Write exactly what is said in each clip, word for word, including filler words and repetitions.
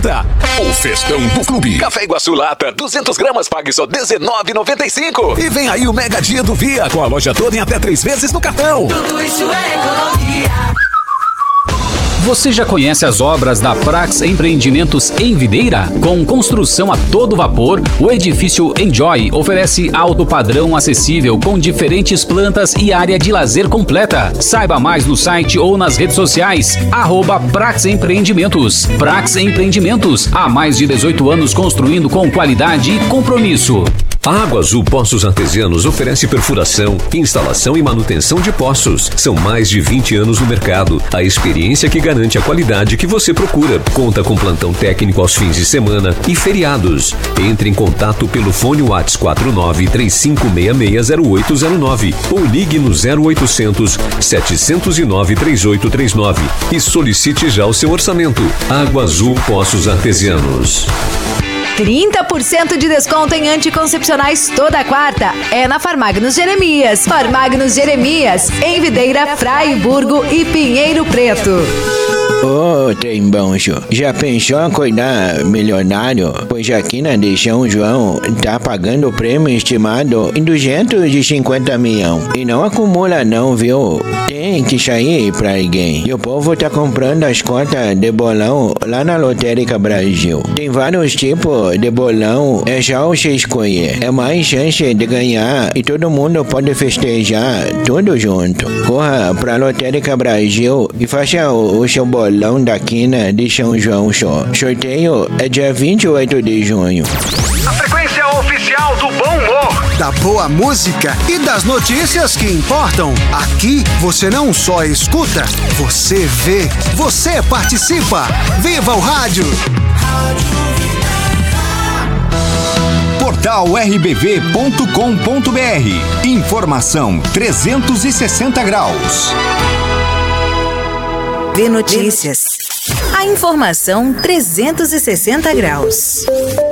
Tá. O festão do clube. Café Iguaçu Lata, duzentas gramas, pague só dezenove reais e noventa e cinco centavos. E vem aí o mega dia do Via, com a loja toda em até três vezes no cartão. Tudo isso é economia. Você já conhece as obras da Prax Empreendimentos em Videira? Com construção a todo vapor, o edifício Enjoy oferece alto padrão acessível com diferentes plantas e área de lazer completa. Saiba mais no site ou nas redes sociais, arroba Prax Empreendimentos. Prax Empreendimentos, há mais de dezoito anos construindo com qualidade e compromisso. A Água Azul Poços Artesianos oferece perfuração, instalação e manutenção de poços. São mais de vinte anos no mercado. A experiência que garante a qualidade que você procura. Conta com plantão técnico aos fins de semana e feriados. Entre em contato pelo fone WhatsApp quatro nove três cinco seis seis zero oito zero nove ou ligue no zero oitocentos, sete zero nove, três oito três nove e solicite já o seu orçamento. Água Azul Poços Artesianos. trinta por cento de desconto em anticoncepcionais toda quarta. É na Farmagnos Jeremias. Farmagnos Jeremias, em Videira, Fraiburgo e Pinheiro Preto. Ô, oh, trem bom, senhor. Já pensou em acordar milionário? Pois aqui na de São João tá pagando o prêmio estimado em duzentos e cinquenta milhões. E não acumula não, viu? Tem que sair pra alguém. E o povo tá comprando as cotas de bolão lá na Lotérica Brasil. Tem vários tipos de bolão, é só você escolher. É mais chance de ganhar e todo mundo pode festejar tudo junto. Corra pra Lotérica Brasil e faça o, o seu bolão da quina de São João só. Sorteio é dia vinte e oito de junho. A frequência oficial do bom humor, da boa música e das notícias que importam. Aqui você não só escuta, você vê, você participa. Viva o rádio! Portal r b v ponto com ponto b r. Informação trezentos e sessenta graus. V Notícias. A informação trezentos e sessenta graus.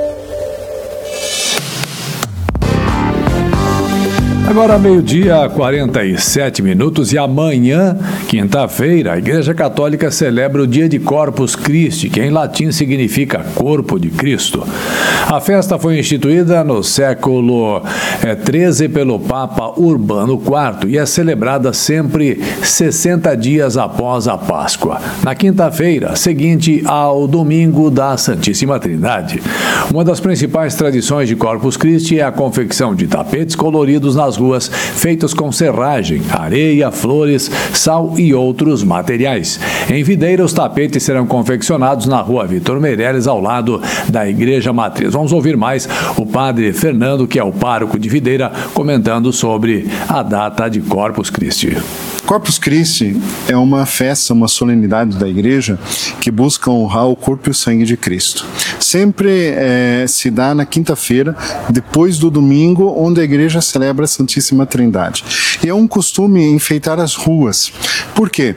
Agora meio-dia, quarenta e sete minutos, e amanhã, quinta-feira, a Igreja Católica celebra o dia de Corpus Christi, que em latim significa Corpo de Cristo. A festa foi instituída no século treze pelo Papa Urbano quarto e é celebrada sempre sessenta dias após a Páscoa, na quinta-feira seguinte ao domingo da Santíssima Trindade. Uma das principais tradições de Corpus Christi é a confecção de tapetes coloridos nas ruas, feitos com serragem, areia, flores, sal e outros materiais. Em Videira, os tapetes serão confeccionados na rua Vitor Meireles, ao lado da Igreja Matriz. Vamos ouvir mais o padre Fernando, que é o pároco de Videira, comentando sobre a data de Corpus Christi. Corpus Christi é uma festa, uma solenidade da Igreja que busca honrar o corpo e o sangue de Cristo. Sempre é, se dá na quinta-feira, depois do domingo, onde a Igreja celebra a Santíssima Trindade. E é um costume enfeitar as ruas. Por quê?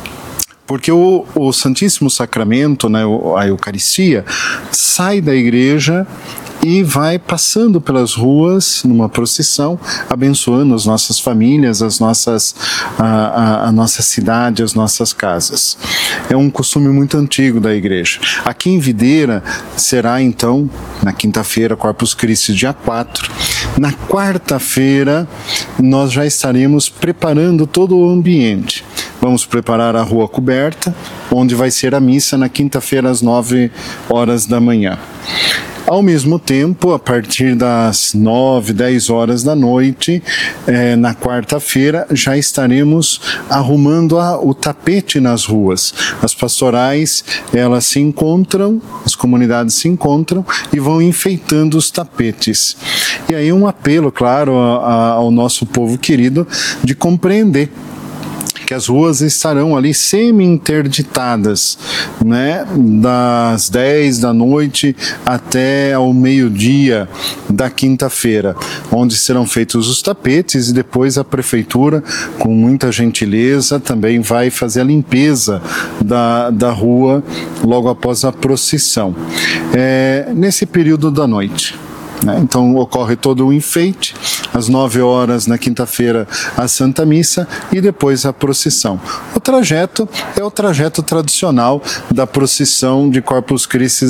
Porque o, o Santíssimo Sacramento, né, a Eucaristia, sai da igreja e vai passando pelas ruas numa procissão, abençoando as nossas famílias, as nossas, a, a, a nossa cidade, as nossas casas. É um costume muito antigo da igreja. Aqui em Videira será então, na quinta-feira, Corpus Christi, dia quatro. Na quarta-feira, nós já estaremos preparando todo o ambiente. Vamos preparar a rua coberta, onde vai ser a missa na quinta-feira às nove horas da manhã. Ao mesmo tempo, a partir das nove, dez horas da noite, eh, na quarta-feira, já estaremos arrumando a, o tapete nas ruas. As pastorais, elas se encontram, as comunidades se encontram e vão enfeitando os tapetes. E aí um apelo, claro, a, a, ao nosso povo querido de compreender que as ruas estarão ali semi-interditadas, né, das dez da noite até ao meio-dia da quinta-feira, onde serão feitos os tapetes e depois a prefeitura, com muita gentileza, também vai fazer a limpeza da, da rua logo após a procissão. É, nesse período da noite. Então ocorre todo o enfeite, às nove horas na quinta-feira a Santa Missa e depois a procissão. O trajeto é o trajeto tradicional da procissão de Corpus Christi